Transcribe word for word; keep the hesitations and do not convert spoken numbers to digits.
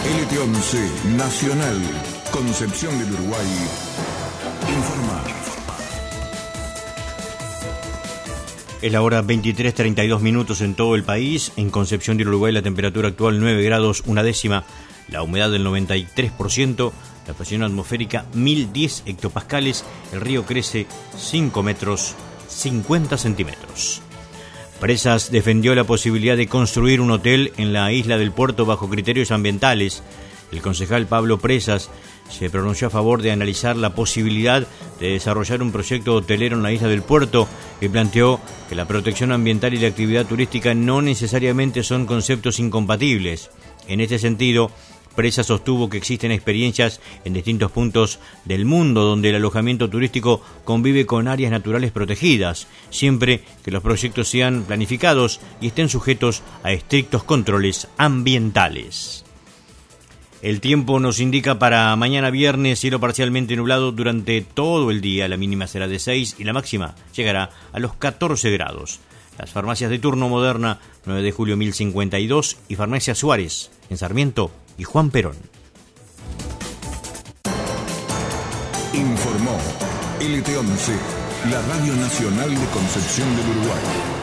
L T once Nacional, Concepción del Uruguay, informa. Es la hora veintitrés treinta y dos minutos en todo el país. En Concepción del Uruguay la temperatura actual nueve grados una décima, la humedad del noventa y tres por ciento, la presión atmosférica mil diez hectopascales, el río crece cinco metros cincuenta centímetros. Presas defendió la posibilidad de construir un hotel en la isla del Puerto bajo criterios ambientales. El concejal Pablo Presas se pronunció a favor de analizar la posibilidad de desarrollar un proyecto hotelero en la isla del Puerto y planteó que la protección ambiental y la actividad turística no necesariamente son conceptos incompatibles. En este sentido, Presas sostuvo que existen experiencias en distintos puntos del mundo donde el alojamiento turístico convive con áreas naturales protegidas, siempre que los proyectos sean planificados y estén sujetos a estrictos controles ambientales. El tiempo nos indica para mañana viernes cielo parcialmente nublado durante todo el día. La mínima será de seis y la máxima llegará a los catorce grados. Las farmacias de turno Moderna, nueve de julio mil cincuenta y dos, y Farmacia Suárez, en Sarmiento y Juan Perón. Informó L T once, la Radio Nacional de Concepción del Uruguay.